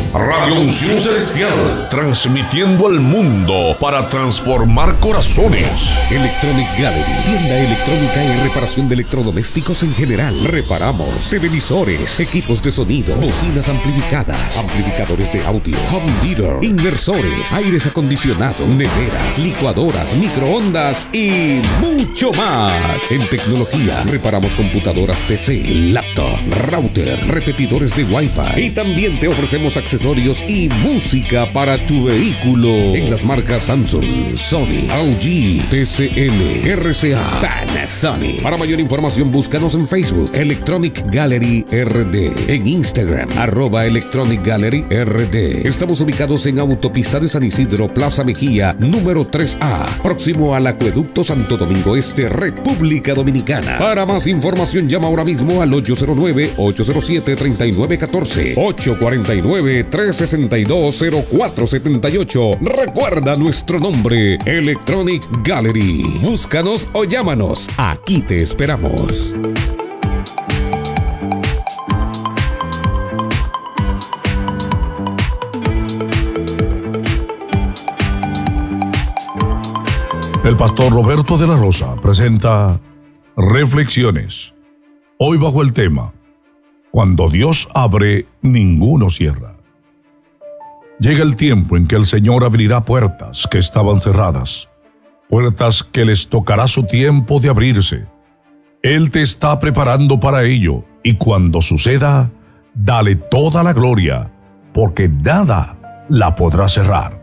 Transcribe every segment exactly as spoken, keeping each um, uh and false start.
Radio Unción Celestial, transmitiendo al mundo para transformar corazones. Electronic Gallery, tienda electrónica y reparación de electrodomésticos en general. Reparamos televisores, equipos de sonido, bocinas amplificadas, amplificadores de audio, home theater, inversores, aires acondicionados, neveras, licuadoras, microondas y mucho más. En tecnología, reparamos computadoras P C, laptop, router, repetidores de Wi-Fi y también te ofrecemos accesorios y música para tu vehículo en las marcas Samsung, Sony, L G, T C L, R C A, Panasonic. Para mayor información búscanos en Facebook, Electronic Gallery R D, en Instagram, arroba Electronic Gallery R D. Estamos ubicados en Autopista de San Isidro, Plaza Mejía, número tres A, próximo al Acueducto Santo Domingo Este, República Dominicana. Para más información llama ahora mismo al ocho cero nueve, ocho cero siete, tres nueve uno cuatro, ocho cuatro nueve, tres seis dos, cero cuatro siete ocho. Recuerda nuestro nombre, Electronic Gallery. Búscanos o llámanos. Aquí te esperamos. El pastor Roberto de la Rosa presenta Reflexiones. Hoy bajo el tema, cuando Dios abre, ninguno cierra. Llega el tiempo en que el Señor abrirá puertas que estaban cerradas, puertas que les tocará su tiempo de abrirse. Él te está preparando para ello, y cuando suceda, dale toda la gloria, porque nada la podrá cerrar.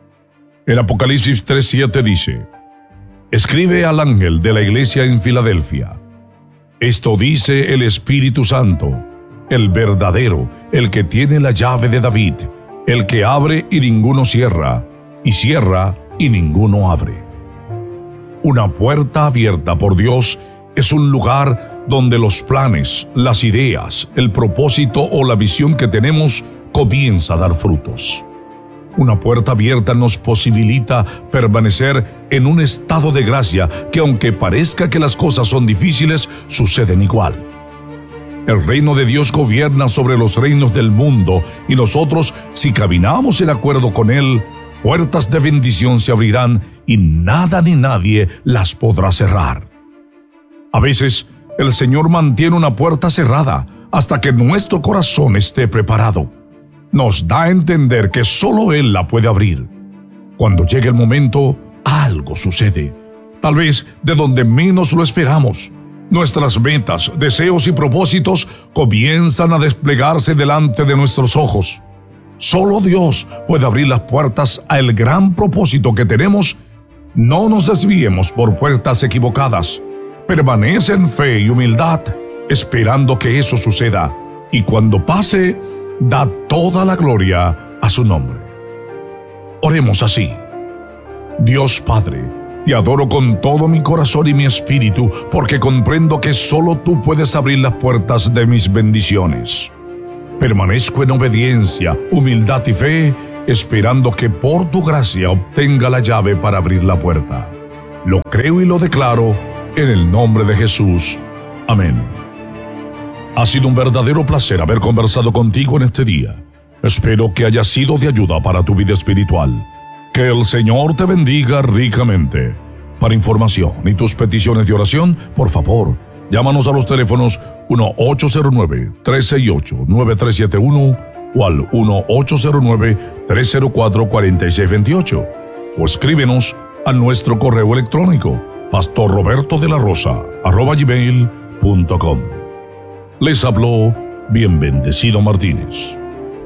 En Apocalipsis tres siete dice: escribe al ángel de la iglesia en Filadelfia. Esto dice el Espíritu Santo, el verdadero, el que tiene la llave de David, el que abre y ninguno cierra, y cierra y ninguno abre. Una puerta abierta por Dios es un lugar donde los planes, las ideas, el propósito o la visión que tenemos comienza a dar frutos. Una puerta abierta nos posibilita permanecer en un estado de gracia que, aunque parezca que las cosas son difíciles, suceden igual. El reino de Dios gobierna sobre los reinos del mundo, y nosotros, si caminamos en acuerdo con Él, puertas de bendición se abrirán y nada ni nadie las podrá cerrar. A veces, el Señor mantiene una puerta cerrada hasta que nuestro corazón esté preparado. Nos da a entender que solo Él la puede abrir. Cuando llegue el momento, algo sucede, tal vez de donde menos lo esperamos. Nuestras metas, deseos y propósitos comienzan a desplegarse delante de nuestros ojos. Solo Dios puede abrir las puertas al gran propósito que tenemos. No nos desviemos por puertas equivocadas. Permanece en fe y humildad, esperando que eso suceda. Y cuando pase, da toda la gloria a su nombre. Oremos así. Dios Padre, te adoro con todo mi corazón y mi espíritu, porque comprendo que solo tú puedes abrir las puertas de mis bendiciones. Permanezco en obediencia, humildad y fe, esperando que por tu gracia obtenga la llave para abrir la puerta. Lo creo y lo declaro en el nombre de Jesús. Amén. Ha sido un verdadero placer haber conversado contigo en este día. Espero que haya sido de ayuda para tu vida espiritual. Que el Señor te bendiga ricamente. Para información y tus peticiones de oración, por favor, llámanos a los teléfonos uno ocho cero nueve, tres seis ocho, nueve tres siete uno o al uno ocho cero nueve, tres cero cuatro, cuatro seis dos ocho o escríbenos a nuestro correo electrónico pastor roberto de la rosa arroba gmail punto com. Les habló Bien Bendecido Martínez.